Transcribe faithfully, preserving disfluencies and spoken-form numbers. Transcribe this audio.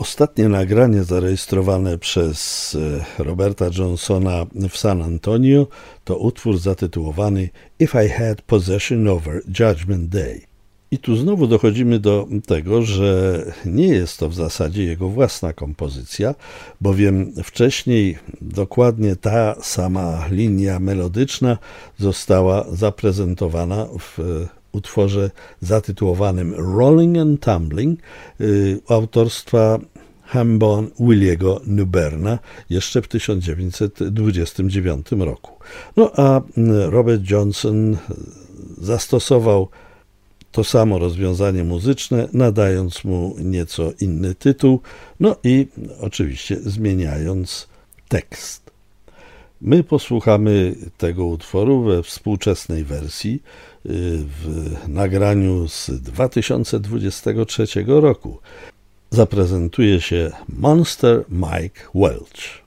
Ostatnie nagranie zarejestrowane przez Roberta Johnsona w San Antonio to utwór zatytułowany If I Had Possession Over Judgment Day. I tu znowu dochodzimy do tego, że nie jest to w zasadzie jego własna kompozycja, bowiem wcześniej dokładnie ta sama linia melodyczna została zaprezentowana w utworze zatytułowanym Rolling and Tumbling y, autorstwa Hambone Williego Newberna jeszcze w tysiąc dziewięćset dwudziestym dziewiątym roku. No a Robert Johnson zastosował to samo rozwiązanie muzyczne, nadając mu nieco inny tytuł, no i oczywiście zmieniając tekst. My posłuchamy tego utworu we współczesnej wersji w nagraniu z dwa tysiące dwudziestego trzeciego roku. Zaprezentuje się Monster Mike Welch.